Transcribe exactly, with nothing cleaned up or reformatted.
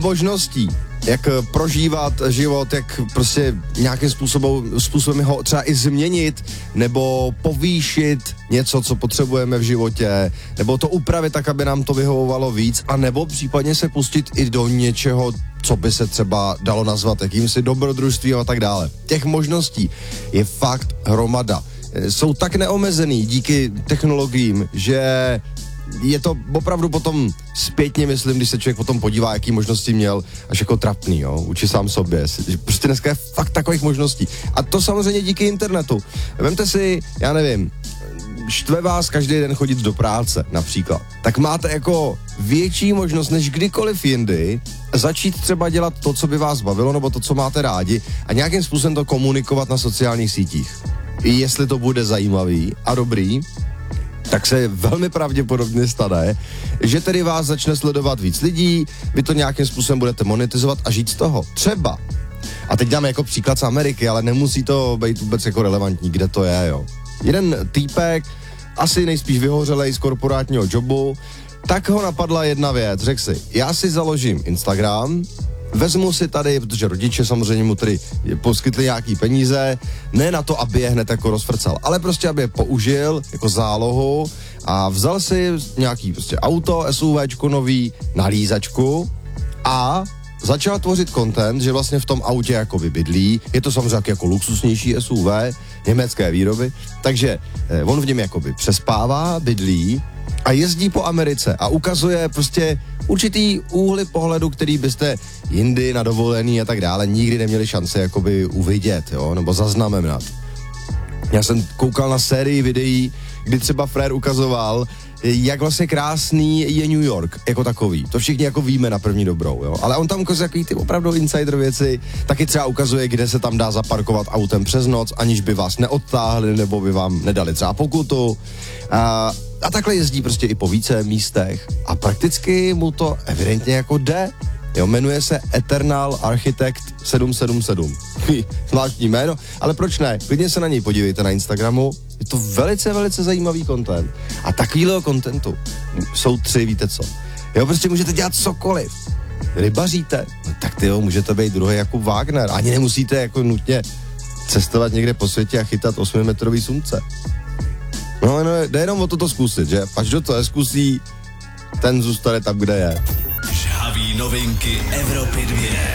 možností, jak prožívat život, jak prostě nějakým způsobem, způsobem ho třeba i změnit, nebo povýšit něco, co potřebujeme v životě, nebo to upravit tak, aby nám to vyhovovalo víc, a nebo případně se pustit i do něčeho, co by se třeba dalo nazvat jakýmsi dobrodružstvím a tak dále. Těch možností je fakt hromada. Jsou tak neomezený díky technologiím, že je to opravdu potom zpětně, myslím, když se člověk potom podívá, jaký možnosti měl, až jako trapný, jo, uči sám sobě. Prostě dneska je fakt takových možností. A to samozřejmě díky internetu. Vemte si, já nevím, štve vás každý den chodit do práce, například. Tak máte jako větší možnost než kdykoliv jindy začít třeba dělat to, co by vás bavilo, nebo to, co máte rádi, a nějakým způsobem to komunikovat na sociálních sítích. I jestli to bude zajímavý a dobrý, tak se velmi pravděpodobně stane, že tedy vás začne sledovat víc lidí, vy to nějakým způsobem budete monetizovat a žít z toho. Třeba. A teď dáme jako příklad z Ameriky, ale nemusí to být vůbec jako relevantní, kde to je, jo. Jeden týpek, asi nejspíš vyhořelej z korporátního jobu, tak ho napadla jedna věc, řekl si, já si založím Instagram, vezmu si tady, protože rodiče samozřejmě mu tady poskytli nějaký peníze, ne na to, aby je hned jako rozfrcal, ale prostě, aby je použil jako zálohu, a vzal si nějaký prostě auto, SUVčko nový, nalízačku a začal tvořit content, že vlastně v tom autě jako bydlí, je to samozřejmě jako luxusnější S U V, německé výroby, takže eh, on v něm jakoby přespává, bydlí a jezdí po Americe a ukazuje prostě určitý úhly pohledu, který byste jindy na dovolený a tak dále nikdy neměli šanci jakoby uvidět, jo, nebo zaznamenat. Já jsem koukal na sérii videí, kdy třeba Frér ukazoval, jak vlastně krásný je New York jako takový. To všichni jako víme na první dobrou, jo. Ale on tam ukazuje takový ty opravdu insider věci, taky třeba ukazuje, kde se tam dá zaparkovat autem přes noc, aniž by vás neodtáhli, nebo by vám nedali třeba pokutu. A, a takhle jezdí prostě i po více místech a prakticky mu to evidentně jako jde. Jo, jmenuje se Eternal Architect sedm sedm sedm. Zvláštní jméno, ale proč ne? Klidně se na něj podívejte na Instagramu. Je to velice, velice zajímavý content. A takovýhle contentu jsou tři, víte co? Jo, prostě můžete dělat cokoliv. Rybaříte, no, tak tyjo, můžete být druhý Jakub Wagner. Ani nemusíte jako nutně cestovat někde po světě a chytat osmimetrový slunce. No, no, jde jenom o toto zkusit, že? Až do toho zkusí, ten zůstane tam, kde je. Žhavý novinky Evropy dvě.